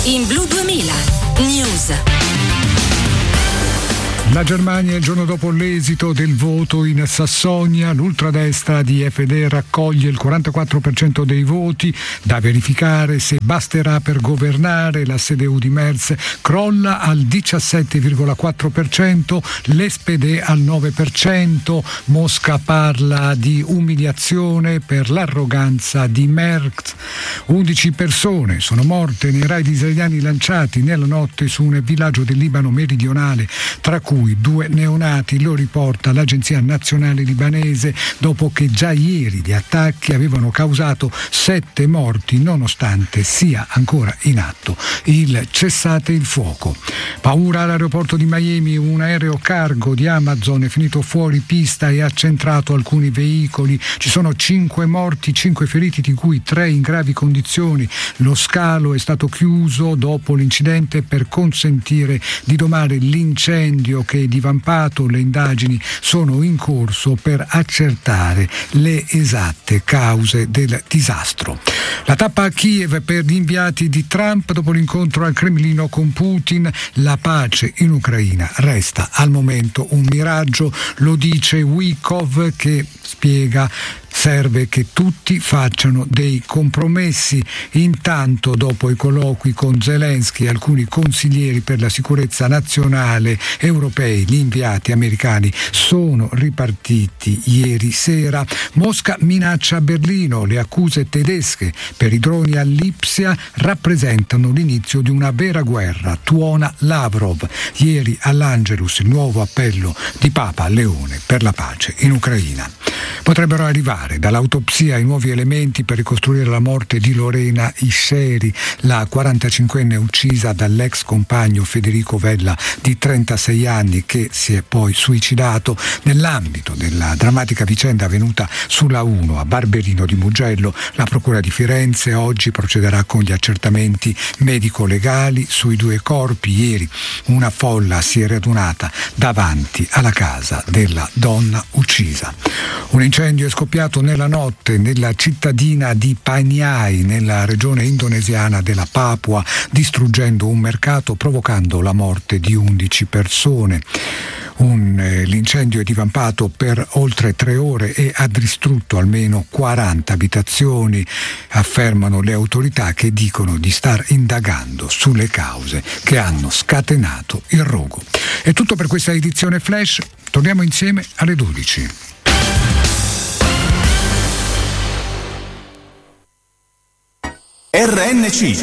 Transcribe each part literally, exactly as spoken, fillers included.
In Blu duemila News. La Germania, il giorno dopo l'esito del voto in Sassonia, l'ultradestra di F D raccoglie il quarantaquattro per cento dei voti, da verificare se basterà per governare. La C D U di Merz crolla al diciassette virgola quattro per cento, l'S P D al nove per cento. Mosca parla di umiliazione per l'arroganza di Merz. undici persone sono morte nei raid israeliani lanciati nella notte su un villaggio del Libano meridionale, tra cui due neonati, lo riporta l'Agenzia Nazionale Libanese, dopo che già ieri gli attacchi avevano causato sette morti, nonostante sia ancora in atto il cessate il fuoco. Paura all'aeroporto di Miami, un aereo cargo di Amazon è finito fuori pista e ha centrato alcuni veicoli. Ci sono cinque morti, cinque feriti, di cui tre in gravi condizioni. Lo scalo è stato chiuso dopo l'incidente per consentire di domare l'incendio che è divampato. Le indagini sono in corso per accertare le esatte cause del disastro. La tappa a Kiev per gli inviati di Trump dopo l'incontro al Cremlino con Putin. La pace in Ucraina resta al momento un miraggio, lo dice Wikov, che spiega serve che tutti facciano dei compromessi. Intanto, dopo i colloqui con Zelensky e alcuni consiglieri per la sicurezza nazionale europei, gli inviati americani sono ripartiti ieri sera. Mosca minaccia Berlino. Le accuse tedesche per i droni a Lipsia rappresentano l'inizio di una vera guerra, tuona Lavrov. Ieri all'Angelus il nuovo appello di Papa Leone per la pace in Ucraina. Potrebbero arrivare dall'autopsia i nuovi elementi per ricostruire la morte di Lorena Isceri, la quarantacinquenne uccisa dall'ex compagno Federico Vella di trentasei anni, che si è poi suicidato nell'ambito della drammatica vicenda avvenuta sulla uno a Barberino di Mugello. La procura di Firenze oggi procederà con gli accertamenti medico-legali sui due corpi. Ieri una folla si è radunata davanti alla casa della donna uccisa. Un incendio è scoppiato nella notte nella cittadina di Paniai, nella regione indonesiana della Papua, distruggendo un mercato, provocando la morte di undici persone. Un, eh, l'incendio è divampato per oltre tre ore e ha distrutto almeno quaranta abitazioni, affermano le autorità, che dicono di star indagando sulle cause che hanno scatenato il rogo. È tutto per questa edizione Flash, torniamo insieme alle dodici. R N C,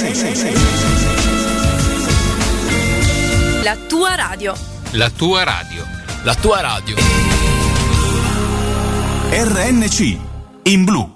La tua radio. La tua radio. La tua radio. R N C, in blu.